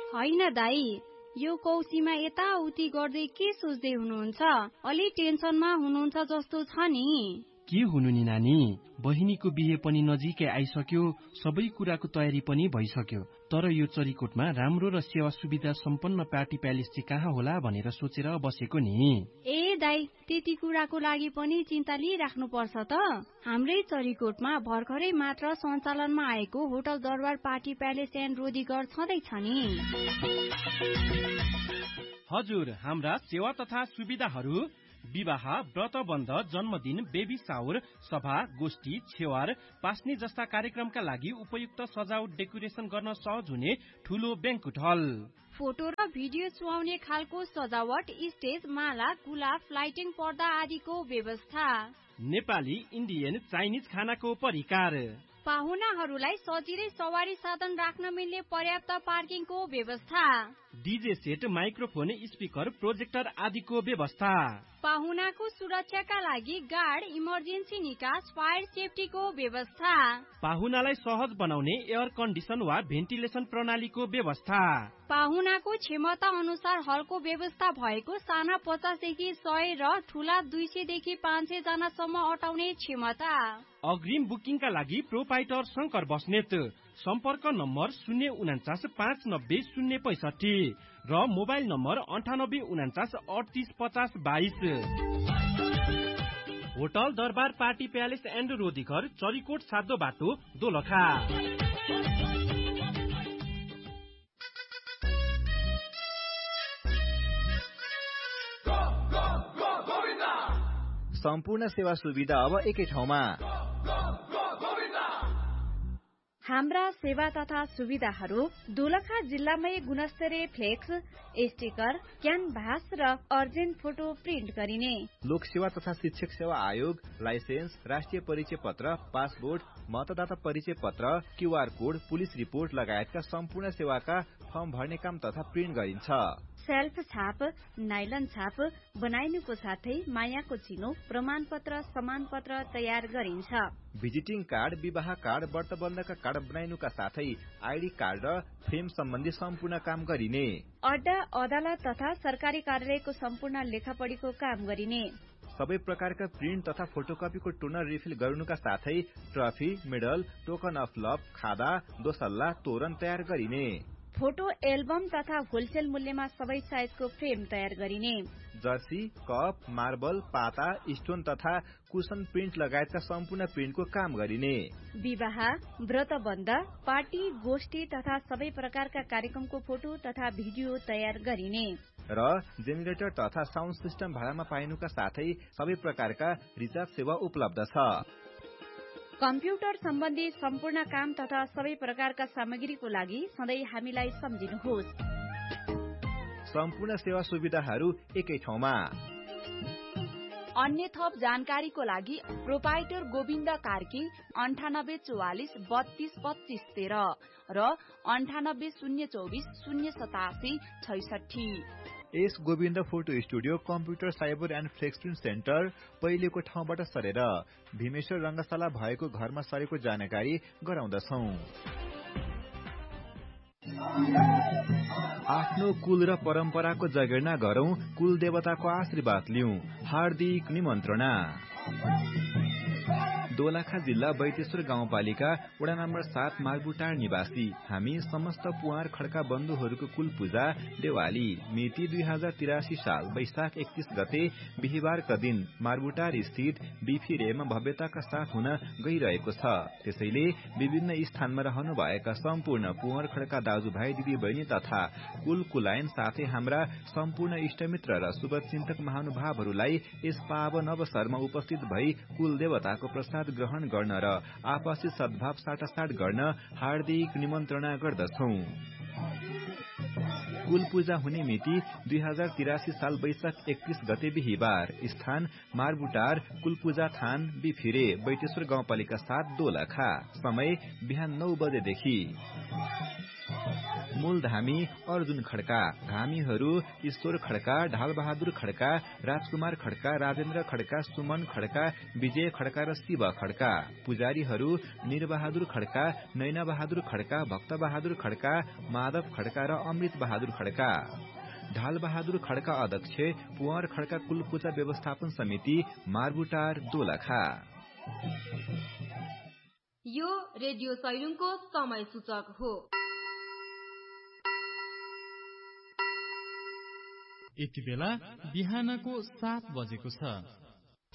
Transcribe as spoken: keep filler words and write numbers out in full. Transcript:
होइन दाई, यो कौशीमा यताउति गर्दै के सोच्दै हुनुहुन्छ? अलि टेन्सनमा हुनुहुन्छ जस्तो छ नि। के हुनु नि नानी, बहिनीको बिहे पनि नजिकै आइसक्यो, सबै कुराको तयारी पनि भइसक्यो। तर यो चरीकोटमा राम्रो र सेवा सुविधा सम्पन्न पार्टी प्यालेस चाहिँ कहाँ होला भनेर सोचेर बसेको नि। ए दाई, त्यति कुराको लागि पनि चिन्ता लिइराख्नु पर्छ त। हाम्रै चरीकोटमा भर्खरै मात्र सञ्चालनमा आएको होटल दरबार पार्टी प्यालेस एन्ड रोदीगर छँदैछ नि। हजुर, हाम्रा सेवा तथा सुविधाहरू विवाह, व्रतबन्ध, जन्मदिन, बेबी साउर, सभा, गोष्ठी, छेवार, पास्ने जस्ता कार्यक्रमका लागि उपयुक्त सजावट डेकोरेसन गर्न सहज हुने ठूलो ब्याङ्कुट हल। फोटो र भिडियो चुहाउने खालको सजावट, स्टेज, माला, गुलाब, लाइटिङ, पर्दा आदिको व्यवस्था। नेपाली, इन्डियन, चाइनिज खानाको परिकार। पाहुनाहरूलाई सजिलै सवारी साधन राख्न मिल्ने पर्याप्त पार्किङको व्यवस्था। DJ set, microphone, speaker, projector आदिको व्यवस्था। पाहुनाको सुरक्षाका लागि गार्ड, इमर्जेन्सी निकास, फायर सेफ्टीको व्यवस्था। पाहुनालाई सहज बनाउने एयर कन्डिसन वा भेन्टिलेसन प्रणालीको व्यवस्था। पाहुनाको क्षमता अनुसार हलको व्यवस्था भएको साना पचासदेखि सय र ठूला दुई सय देखि पाँच सय जनासम्म अटाउने क्षमता। अग्रिम बुकिङका लागि प्रोपाइटर शंकर बस्नेत। सम्पर्क नम्बर शून्य उनाचास पाँच नब्बे शून्य पैसठी र मोबाइल नम्बर अन्ठानब्बे उनाचास अडतिस पचास बाइस। होटल दरबार पार्टी प्यालेस एन्ड रोदीघर, चरीकोट सातो बाटो, दोलखा। सम्पूर्ण सेवा सुविधा अब एकै ठाउँमा। हाम्रा सेवा तथा सुविधाहरू दोलखा जिल्लामै गुणस्तरीय फ्लेक्स, स्टिकर, क्यानभास र अर्जेन्ट फोटो प्रिन्ट गरिने। लोक सेवा तथा शिक्षक सेवा आयोग, लाइसेन्स, राष्ट्रिय परिचय पत्र, पासपोर्ट, मतदाता परिचय पत्र, क्यूआर कोड, पुलिस रिपोर्ट लगायतका सम्पूर्ण सेवाका फर्म भर्ने काम तथा प्रिन्ट गरिन्छ। सेल्फ छाप, नाइलन छाप बनाइनुको साथै मायाको चिनो, प्रमाण पत्र, समान पत्र तयार गरिन्छ। भिजिटिङ कार्ड, विवाह कार्ड, व्रतबन्धका कार्ड बनाइनुका साथै आइडी कार्ड र फ्रेम सम्बन्धी सम्पूर्ण काम गरिने। अड्डा, अदालत तथा सरकारी कार्यालयको सम्पूर्ण लेखापढीको काम गरिने। सबै प्रकारका प्रिन्ट तथा फोटोकपीको टोनर रिफिल गर्नुका साथै trophy, medal, token of love, खादा, दोसल्ला, तोरण तयार गरिने। फोटो एल्बम तथा होलसेल मूल्यमा सबै साइजको फ्रेम तयार गरिने। जर्सी, कप, मार्बल, पाता, स्टोन तथा कुसन प्रिन्ट लगायतका सम्पूर्ण प्रिन्टको काम गरिने। विवाह, व्रतबन्ध, पार्टी, गोष्ठी तथा सबै प्रकारका कार्यक्रमको फोटो तथा भिडियो तयार गरिने। र जेनेरेटर तथा साउन्ड सिस्टम भाडामा पाइनुका साथै सबै प्रकारका रिचार्ज सेवा उपलब्ध छ। कम्प्युटर सम्बन्धी सम्पूर्ण काम तथा सबै प्रकारका सामग्रीको लागि सधैँ हामीलाई सम्झिनुहोस्। सम्पूर्ण सेवा सुविधाहरू एकै ठाउँमा। अन्य थप जानकारीको लागि प्रोपाइटर गोविन्द कार्की अन्ठानब्बे चौवालिस बत्तीस पच्चीस तेह्र र अन्ठानब्बे शून्य चौबिस शून्य सतासी छैसठी। S Govind photo studio, computer, cyber and flex print centre, पहिलेको ठाउँबाट सरेर भीमेश्वर रंगशाला भएको घरमा सरेको जानकारी गराउँदछौ। आफ्नो कुल र परम्पराको जगेर्ना गरौं, कुल देवताको आशीर्वाद लिऊ। हार्दिक निमन्त्रणा। दोलखा जिल्ला बैतेश्वर गाउँपालिका वडा नम्बर सात मार्बुटार निवासी हामी समस्त पुवार खड्का बन्धुहरूको कुल पूजा देवाली मिति दुई हजार तिरासी साल वैशाख एकतीस गते बिहिबारका दिन मार्बुटार स्थित बिफिरेमा भव्यताका साथ हुन गइरहेको छ। त्यसैले विभिन्न स्थानमा रहनुभएका सम्पूर्ण पुवार खड्का दाजुभाइ दिदी बहिनी तथा कुल कुलायन साथै हाम्रा सम्पूर्ण इष्टमित्र र शुभचिन्तक महानुभावहरूलाई यस पावन अवसरमा उपस्थित भई कुल देवताको प्रसाद ग्रहण गर्न र आपसी सद्भाव साटासाट गर्न हार्दिक निमन्त्रणा गर्दछौ। कुल पूजा हुने मिति दुई हजार तिरासी साल वैशाख एकतीस गते बिहिबार। स्थान मार्बुटार कुल पूजा थान बिफिरे, बैतेश्वर गाउँपालिका सात दोलखा। समय बिहान नौ बजेदेखि। मूलधामी अर्जुन खड्का, धामीहरू ईश्वर खड्का, ढालबहादुर खड्का, राजकुमार खड्का, राजेन्द्र खड्का, सुमन खड्का, विजय खड्का र शिव खड्का। पुजारीहरू निरबहादुर खड्का, नैना बहादुर खड्का, भक्त बहादुर खड्का, माधव खड्का र अमृत बहादुर खड्का। ढाल बहादुर खड्का अध्यक्ष, पुवार खड्का कुल पूजा व्यवस्थापन समिति, मार्बुटार दोलखा। यो रेडियो सैलुङको समय सूचक हो। यति बेला बिहानको सात बजेको छ।